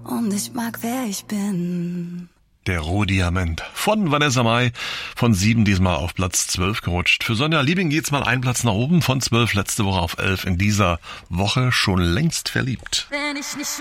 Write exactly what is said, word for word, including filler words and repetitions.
Und ich mag, wer ich bin. Der Rohdiamant von Vanessa Mai, von sieben diesmal auf Platz zwölf gerutscht. Für Sonja Liebing geht's mal einen Platz nach oben, von zwölf letzte Woche auf elf, in dieser Woche schon längst verliebt. Wenn ich nicht